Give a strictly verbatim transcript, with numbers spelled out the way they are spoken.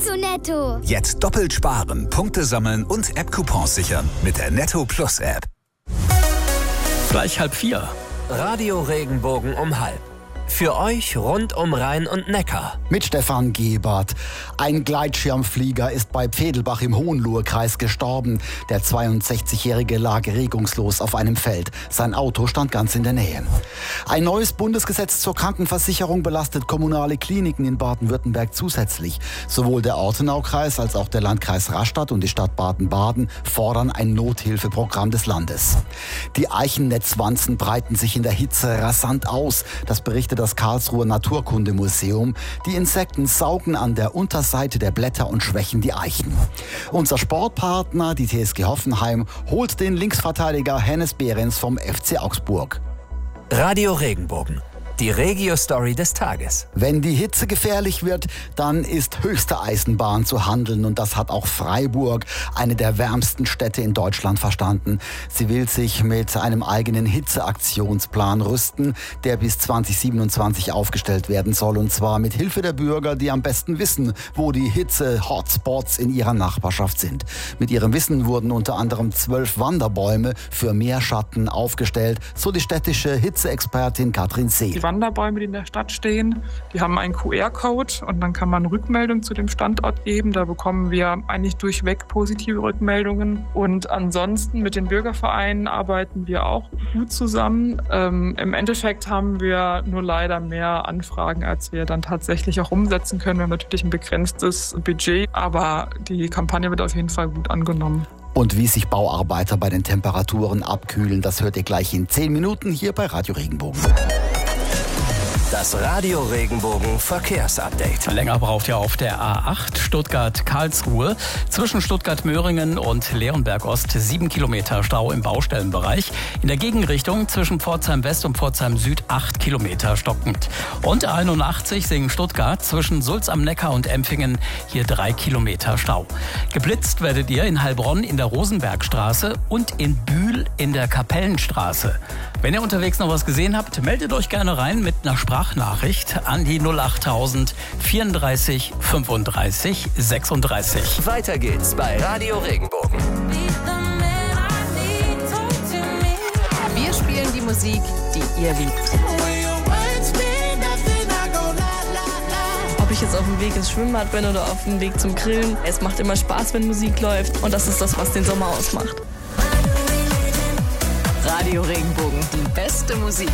zu Netto. Jetzt doppelt sparen, Punkte sammeln und App-Coupons sichern mit der Netto Plus App. Gleich halb vier. Radio Regenbogen um halb. Für euch rund um Rhein und Neckar. Mit Stefan Gebert. Ein Gleitschirmflieger ist bei Pfedelbach im Hohenlohe-Kreis gestorben. Der zweiundsechzigjährige lag regungslos auf einem Feld. Sein Auto stand ganz in der Nähe. Ein neues Bundesgesetz zur Krankenversicherung belastet kommunale Kliniken in Baden-Württemberg zusätzlich. Sowohl der Ortenaukreis als auch der Landkreis Rastatt und die Stadt Baden-Baden fordern ein Nothilfeprogramm des Landes. Die Eichennetzwanzen breiten sich in der Hitze rasant aus. Das berichtet das Karlsruher Naturkundemuseum. Die Insekten saugen an der Unterseite der Blätter und schwächen die Eichen. Unser Sportpartner, die T S G Hoffenheim, holt den Linksverteidiger Hennes Behrens vom F C Augsburg. Radio Regenbogen. Die Regio-Story des Tages. Wenn die Hitze gefährlich wird, dann ist höchste Eisenbahn zu handeln. Und das hat auch Freiburg, eine der wärmsten Städte in Deutschland, verstanden. Sie will sich mit einem eigenen Hitzeaktionsplan rüsten, der bis zweitausendsiebenundzwanzig aufgestellt werden soll. Und zwar mit Hilfe der Bürger, die am besten wissen, wo die Hitze-Hotspots in ihrer Nachbarschaft sind. Mit ihrem Wissen wurden unter anderem zwölf Wanderbäume für mehr Schatten aufgestellt, so die städtische Hitzeexpertin Katrin See. Die Wanderbäume, die in der Stadt stehen, die haben einen Q R-Code und dann kann man Rückmeldung zu dem Standort geben. Da bekommen wir eigentlich durchweg positive Rückmeldungen. Und ansonsten mit den Bürgervereinen arbeiten wir auch gut zusammen. Ähm, im Endeffekt haben wir nur leider mehr Anfragen, als wir dann tatsächlich auch umsetzen können. Wir haben natürlich ein begrenztes Budget, aber die Kampagne wird auf jeden Fall gut angenommen. Und wie sich Bauarbeiter bei den Temperaturen abkühlen, das hört ihr gleich in zehn Minuten hier bei Radio Regenbogen. Das Radio Regenbogen Verkehrsupdate. Länger braucht ihr auf der A acht Stuttgart-Karlsruhe. Zwischen Stuttgart-Möhringen und Leonberg-Ost sieben Kilometer Stau im Baustellenbereich. In der Gegenrichtung zwischen Pforzheim-West und Pforzheim-Süd acht Kilometer stockend. Und A einundachtzig Singen-Stuttgart zwischen Sulz am Neckar und Empfingen hier drei Kilometer Stau. Geblitzt werdet ihr in Heilbronn in der Rosenbergstraße und in Bühl in der Kapellenstraße. Wenn ihr unterwegs noch was gesehen habt, meldet euch gerne rein mit einer Sprachnachricht an die null achttausend vierunddreißig fünfunddreißig sechsunddreißig. Weiter geht's bei Radio Regenbogen. Wir spielen die Musik, die ihr liebt. Ob ich jetzt auf dem Weg ins Schwimmbad bin oder auf dem Weg zum Grillen, es macht immer Spaß, wenn Musik läuft. Und das ist das, was den Sommer ausmacht. Radio Regenbogen, die beste Musik.